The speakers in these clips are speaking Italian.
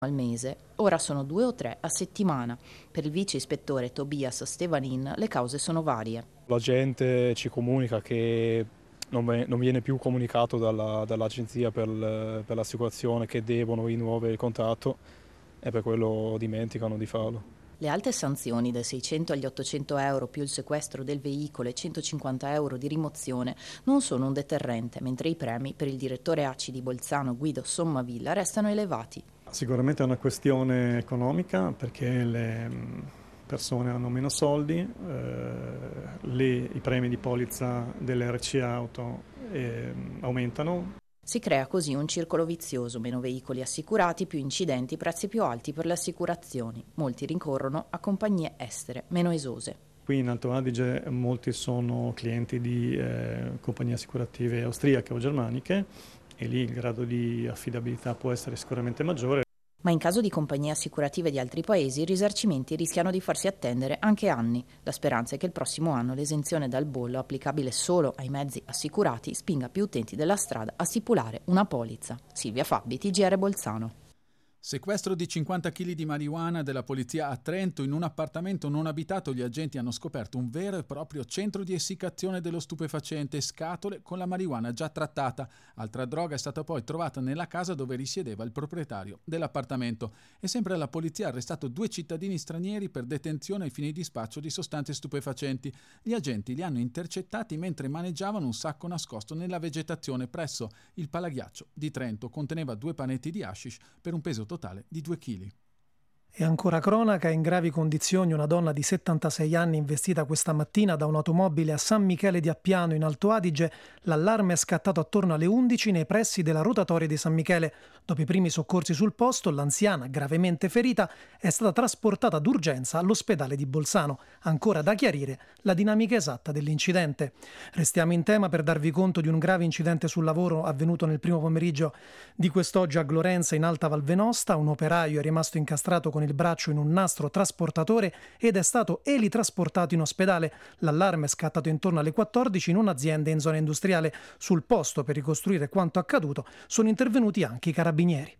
al mese, ora sono 2 o 3 a settimana. Per il vice ispettore Tobias Stevanin le cause sono varie. La gente ci comunica che non viene più comunicato dall'agenzia per l'assicurazione che devono rinnovare il contratto e per quello dimenticano di farlo. Le alte sanzioni dai 600 agli 800 euro più il sequestro del veicolo e 150 euro di rimozione non sono un deterrente, mentre i premi per il direttore ACI di Bolzano Guido Sommavilla restano elevati. Sicuramente è una questione economica perché le persone hanno meno soldi, i premi di polizza delle RC auto aumentano. Si crea così un circolo vizioso, meno veicoli assicurati, più incidenti, prezzi più alti per le assicurazioni. Molti ricorrono a compagnie estere, meno esose. Qui in Alto Adige molti sono clienti di compagnie assicurative austriache o germaniche e lì il grado di affidabilità può essere sicuramente maggiore. Ma in caso di compagnie assicurative di altri paesi i risarcimenti rischiano di farsi attendere anche anni. La speranza è che il prossimo anno l'esenzione dal bollo applicabile solo ai mezzi assicurati spinga più utenti della strada a stipulare una polizza. Silvia Fabbi, TGR Bolzano. Sequestro di 50 kg di marijuana della polizia a Trento. In un appartamento non abitato gli agenti hanno scoperto un vero e proprio centro di essiccazione dello stupefacente, scatole con la marijuana già trattata. Altra droga è stata poi trovata nella casa dove risiedeva il proprietario dell'appartamento. E sempre la polizia ha arrestato 2 cittadini stranieri per detenzione ai fini di spaccio di sostanze stupefacenti. Gli agenti li hanno intercettati mentre maneggiavano un sacco nascosto nella vegetazione presso il Palaghiaccio di Trento. Conteneva 2 panetti di hashish per un peso totale di 2 kg. E ancora cronaca, in gravi condizioni una donna di 76 anni investita questa mattina da un'automobile a San Michele di Appiano in Alto Adige. L'allarme è scattato attorno alle 11 nei pressi della rotatoria di San Michele. Dopo i primi soccorsi sul posto, l'anziana, gravemente ferita, è stata trasportata d'urgenza all'ospedale di Bolzano. Ancora da chiarire la dinamica esatta dell'incidente. Restiamo in tema per darvi conto di un grave incidente sul lavoro avvenuto nel primo pomeriggio di quest'oggi a Glorenza in Alta Val Venosta. Un operaio è rimasto incastrato con il braccio in un nastro trasportatore ed è stato elitrasportato in ospedale. L'allarme è scattato intorno alle 14 in un'azienda in zona industriale. Sul posto, per ricostruire quanto accaduto, sono intervenuti anche i carabinieri.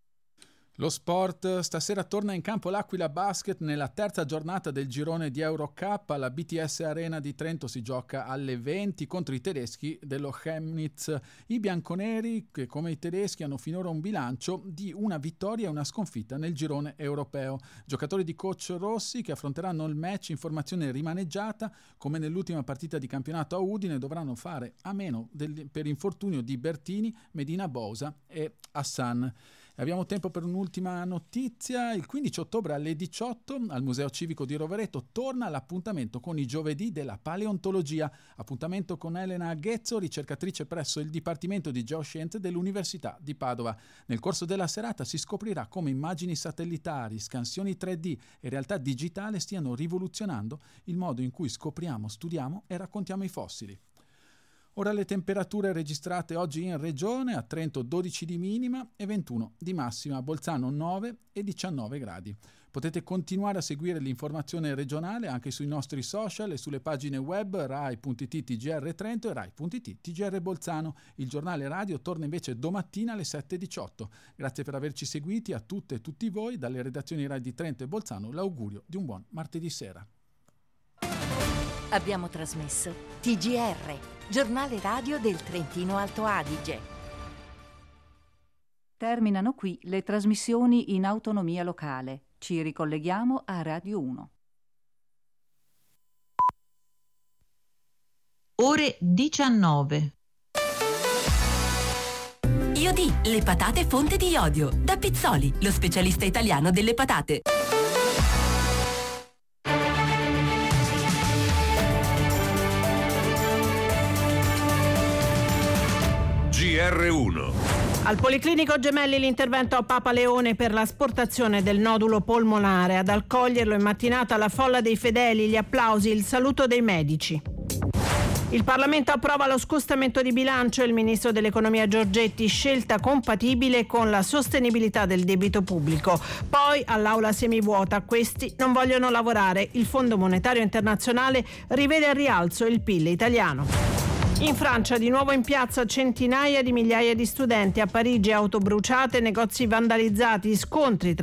Lo sport, stasera torna in campo l'Aquila Basket nella terza giornata del girone di Eurocup. Alla BTS Arena di Trento si gioca alle 20 contro i tedeschi dello Chemnitz. I bianconeri, che come i tedeschi hanno finora un bilancio di una vittoria e una sconfitta nel girone europeo. Giocatori di coach rossi che affronteranno il match in formazione rimaneggiata, come nell'ultima partita di campionato a Udine, dovranno fare a meno per infortunio di Bertini, Medina Bosa e Hassan. Abbiamo tempo per un'ultima notizia. Il 15 ottobre alle 18 al Museo Civico di Rovereto torna l'appuntamento con i giovedì della paleontologia. Appuntamento con Elena Ghezzo, ricercatrice presso il Dipartimento di Geoscienze dell'Università di Padova. Nel corso della serata si scoprirà come immagini satellitari, scansioni 3D e realtà digitale stiano rivoluzionando il modo in cui scopriamo, studiamo e raccontiamo i fossili. Ora le temperature registrate oggi in regione: a Trento 12 di minima e 21 di massima, a Bolzano 9 e 19 gradi. Potete continuare a seguire l'informazione regionale anche sui nostri social e sulle pagine web rai.it TGR Trento e rai.it TGR Bolzano. Il giornale radio torna invece domattina alle 7:18. Grazie per averci seguiti, a tutte e tutti voi. Dalle redazioni Rai di Trento e Bolzano l'augurio di un buon martedì sera. Abbiamo trasmesso TGR, giornale radio del Trentino Alto Adige. Terminano qui le trasmissioni in autonomia locale. Ci ricolleghiamo a Radio 1. Ore 19. Iodì, le patate fonte di iodio. Da Pizzoli, lo specialista italiano delle patate. GR1. Al Policlinico Gemelli l'intervento a Papa Leone per l'asportazione del nodulo polmonare. Ad accoglierlo in mattinata la folla dei fedeli, gli applausi, il saluto dei medici. Il Parlamento approva lo scostamento di bilancio e il ministro dell'economia Giorgetti, scelta compatibile con la sostenibilità del debito pubblico. Poi all'aula semivuota, questi non vogliono lavorare. Il Fondo Monetario Internazionale rivede al rialzo il PIL italiano. In Francia di nuovo in piazza centinaia di migliaia di studenti. A Parigi auto bruciate, negozi vandalizzati, scontri tra